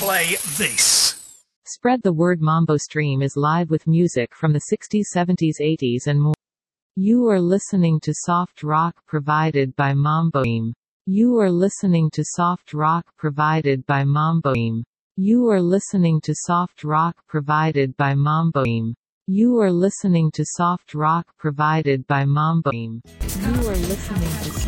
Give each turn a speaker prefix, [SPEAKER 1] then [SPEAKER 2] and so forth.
[SPEAKER 1] play this.
[SPEAKER 2] Spread the word. Mambo Stream is live with music from the 60s, 70s, 80s and more. You are listening to soft rock provided by Mambo Stream. You are listening to soft rock provided by Mambo Stream. You are listening to soft rock provided by Mambo Stream. You are listening to soft rock provided by Mambo Stream. You are listening to